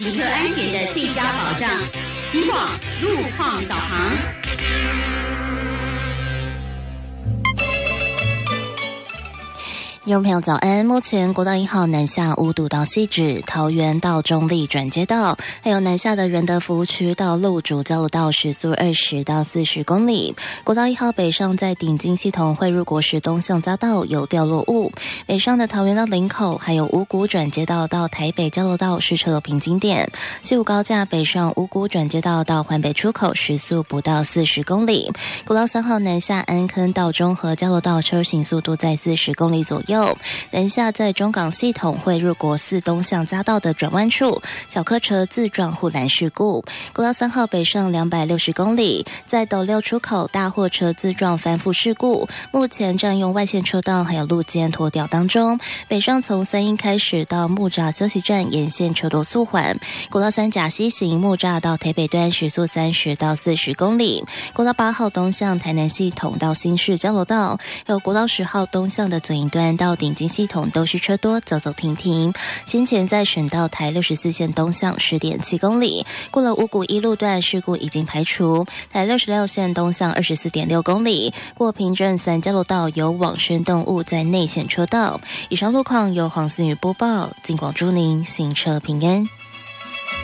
旅客安全的最佳保障。警广路况导航。 听众朋友早安，目前国道1号南下五堵到汐止、桃园到中立转接道，还有南下的仁德服务区到路主交流道时速20到40公里。国道1号北上在顶金系统汇入国时东向匝道有掉落物，北上的桃园到林口，还有五股转接道到台北交流道是车流瓶颈点。西武高架北上五股转接道到环北出口时速不到40公里。国道3号南下安坑到中和交流道车行速度在40公里左右。南下在中港系统汇入国4东向匝道的转弯处，小客车自撞护栏事故。国道3号北上260公里，在斗六出口大货车自撞翻覆事故，目前占用外线车道还有路肩拖吊当中。北上从三鶯开始到木栅休息站沿线车多速缓。国道3甲西行木栅到台北端时速30到40公里。国道8号东向台南系统到新市交流道，还有国道10号东向的左营端到顶金系统都是车多，走走停停。先前在省道台64线东向 10.7 公里，过了五股一路段事故已经排除。台66线东向 24.6 公里，过平镇3交流道有往生动物在内线车道。以上路况由黄思雨播报，警广祝您行车平安。